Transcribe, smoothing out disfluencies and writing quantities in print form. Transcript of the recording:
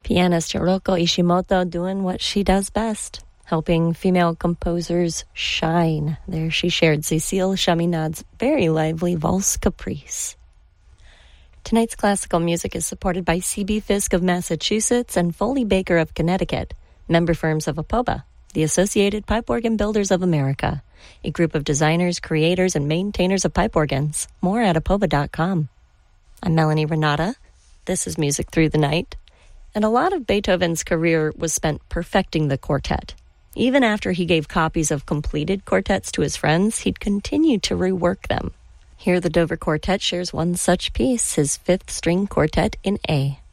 Pianist Hiroko Ishimoto doing what she does best, helping female composers shine. There she shared Cécile Chaminade's very lively Valse Caprice. Tonight's classical music is supported by C.B. Fisk of Massachusetts and Foley Baker of Connecticut, member firms of APOBA, the Associated Pipe Organ Builders of America, a group of designers, creators, and maintainers of pipe organs. More at apoba.com. I'm Melanie Renata. This is Music Through the Night. And a lot of Beethoven's career was spent perfecting the quartet. Even after he gave copies of completed quartets to his friends, he'd continue to rework them. Here the Dover Quartet shares one such piece, his fifth string quartet in A.